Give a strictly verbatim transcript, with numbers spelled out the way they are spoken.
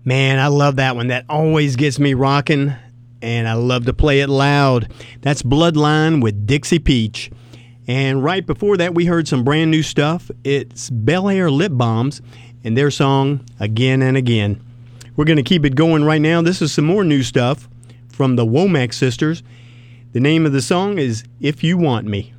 Man, I love that one. That always gets me rocking, and I love to play it loud. That's Bloodline with Dixie Peach. And right before that, we heard some brand new stuff. It's Bel Air Lip Bombs and their song, Again and Again. We're going to keep it going right now. This is some more new stuff from the Womack Sisters. The name of the song is If You Want Me.